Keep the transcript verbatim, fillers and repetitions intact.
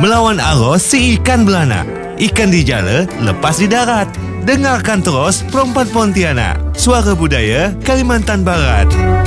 Melawan arus si ikan beranak. Ikan di jala, lepas di darat. Dengarkan terus Perempuan Pontianak. Suara Budaya Kalimantan Barat.